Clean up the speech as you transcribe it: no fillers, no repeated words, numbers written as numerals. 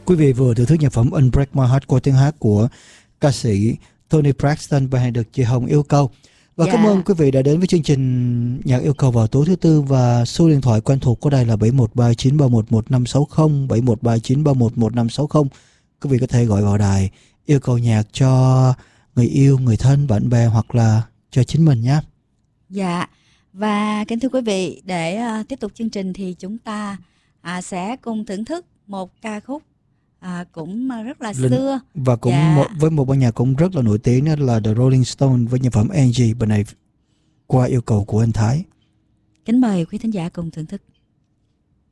Quý vị vừa thưởng thức nhạc phẩm Unbreak My Heart qua tiếng hát của ca sĩ Tony Braxton bài được chị Hồng yêu cầu. Và cảm ơn quý vị đã đến với chương trình nhạc yêu cầu vào tối thứ tư, và số điện thoại quen thuộc của đây là 7139311560, 7139311560. Quý vị có thể gọi vào đài yêu cầu nhạc cho người yêu, người thân, bạn bè hoặc là cho chính mình nhé. Dạ, và kính thưa quý vị, để tiếp tục chương trình thì chúng ta sẽ cùng thưởng thức một ca khúc cũng rất là xưa và cũng với một ban nhạc cũng rất là nổi tiếng, đó là The Rolling Stone với nhạc phẩm Angie, bài này qua yêu cầu của anh Thái. Kính mời quý thính giả cùng thưởng thức.